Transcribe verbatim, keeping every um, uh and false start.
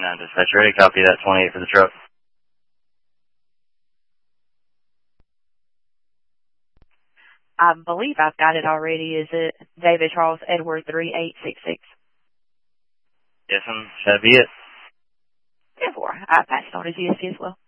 nine dispatch, ready, copy that, twenty-eight for the truck. I believe I've got it already. Is it David Charles Edward three eight six six? Yes, ma'am. Should that be it? Therefore, I passed on to G S P as well.